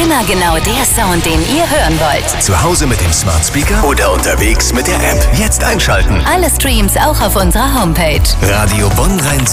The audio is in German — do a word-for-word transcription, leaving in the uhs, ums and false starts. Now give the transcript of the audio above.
Immer genau der Sound, den ihr hören wollt. Zu Hause mit dem Smart Speaker oder unterwegs mit der App. Jetzt einschalten. Alle Streams auch auf unserer Homepage. Radio Bonn Rhein